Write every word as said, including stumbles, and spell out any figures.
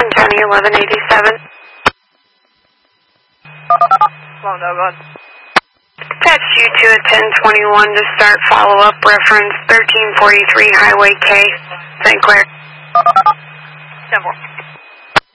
King County eleven eighty-seven. Long dog on. Attach you to a ten twenty-one to start follow-up reference thirteen forty-three Highway K, Saint Clair. ten four.